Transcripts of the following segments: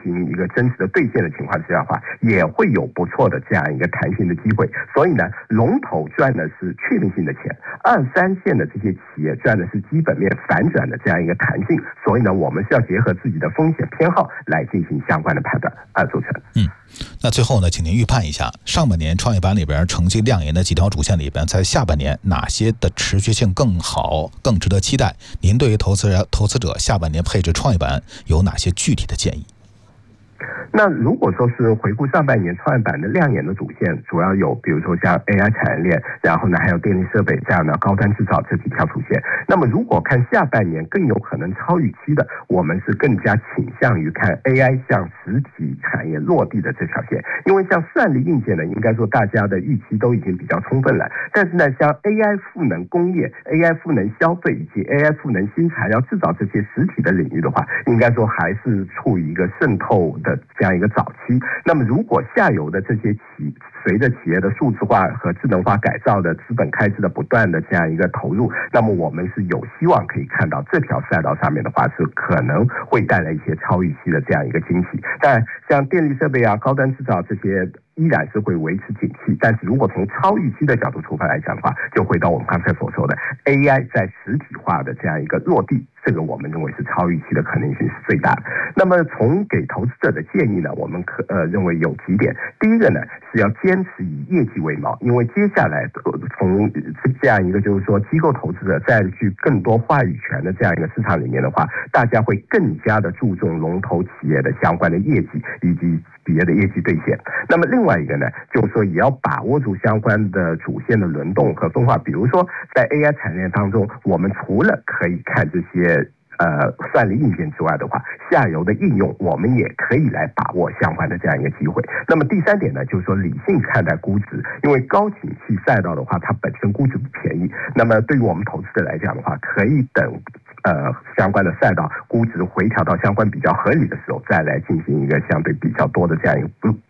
行一个真实的兑现的情况之下的话，也会有不错的这样一个弹性的机会。所以呢，龙头赚的是确定性的钱，2、3线的这些企业赚的是基本面反转的这样一个弹性。所以呢，我们是要结合自己的风险偏好来进行相关的判断。主持人。 那最后呢，请您预判一下上半年创业板里边成绩亮眼的几条主线里边，在下半年哪些的持续性更好、更值得期待？您对于投资者下半年配置创业板有哪些具体的建议？ 那如果说是回顾上半年创业板的亮眼的主线，主要有比如说像 AI 产业链，然后呢还有电力设备这样的高端制造这几条主线。那么如果看下半年更有可能超预期的，我们是更加倾向于看 AI 向实体产业落地的这条线，因为像算力硬件呢，应该说大家的预期都已经比较充分了，但是呢像 AI 赋能工业、AI 赋能消费以及 AI 赋能新材料制造这些实体的领域的话，应该说还是处于一个渗透的这样一个早期。那么如果下游的这些随着企业的数字化和智能化改造的资本开支的不断的这样一个投入，那么我们是有希望可以看到这条赛道上面的话是可能会带来一些超预期的这样一个惊喜。但像电力设备啊、高端制造这些依然是会维持景气，但是如果从超预期的角度出发来讲的话，就回到我们刚才所说的 AI 在实体化的这样一个落地，这个我们认为是超预期的可能性是最大的。那么从给投资者的建议呢，我们认为有几点。第一个呢是要坚持以业绩为锚，因为接下来从这样一个就是说机构投资者占据更多话语权的这样一个市场里面的话，大家会更加的注重龙头企业的相关的业绩以及企业的业绩兑现。那么另外一个呢，就是说也要把握住相关的主线的轮动和分化。比如说在 AI 产业链当中，我们除了可以看这些算力硬件之外的话，下游的应用我们也可以来把握相关的这样一个机会。那么第三点呢，就是说理性看待估值，因为高景气赛道的话，它本身估值不便宜。那么对于我们投资者来讲的话，可以等相关的赛道估值回调到相关比较合理的时候，再来进行一个相对比较多的这样一个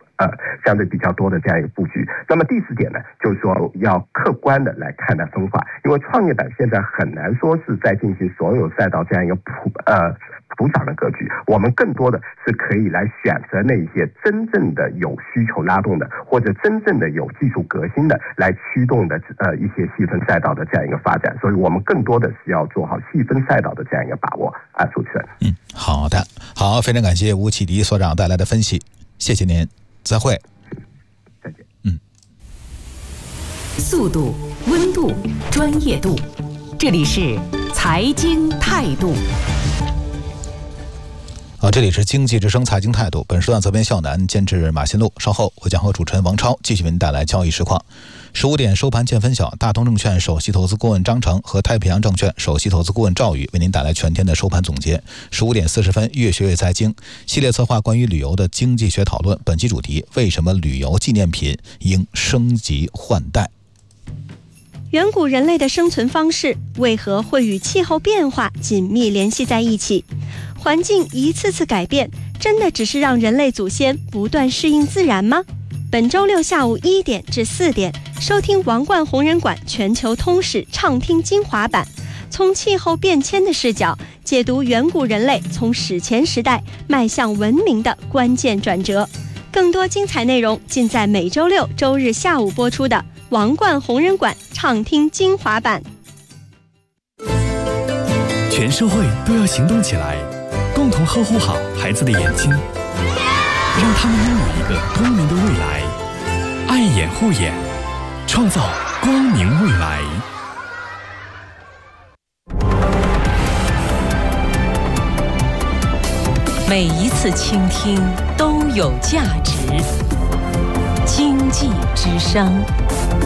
布局。那么第四点呢，就是说要客观的来看待分化，因为创业板现在很难说是在进行所有赛道这样一个普涨的格局，我们更多的是可以来选择那些真正的有需求拉动的，或者真正的有技术革新的来驱动的一些细分赛道的这样一个发展。所以我们更多的是要做好细分赛道的这样一个把握。主持人。 好的，好，非常感谢吴启迪所长带来的分析，谢谢您，再会。 再见。 速度、温度、专业度，这里是财经态度。 好，这里是经济之声财经态度。本时段责编肖楠，监制马新路。稍后我将和主持人王超继续为您带来交易实况。15点收盘见分晓，大通证券首席投资顾问张成和太平洋证券首席投资顾问赵宇为您带来全天的收盘总结。15点40分，越学越财经系列策划关于旅游的经济学讨论，本期主题：为什么旅游纪念品应升级换代？ 远古人类的生存方式为何会与气候变化紧密联系在一起？环境一次次改变，真的只是让人类祖先不断适应自然吗？本周六下午1点至4点，收听王冠红人馆全球通史畅听精华版，从气候变迁的视角解读远古人类从史前时代迈向文明的关键转折。更多精彩内容尽在每周六、周日下午播出的王冠红人馆畅听精华版。 全社会都要行动起来，共同呵护好孩子的眼睛，让他们拥有一个光明的未来。爱眼护眼，创造光明未来。 每一次倾听都有价值。经济之声。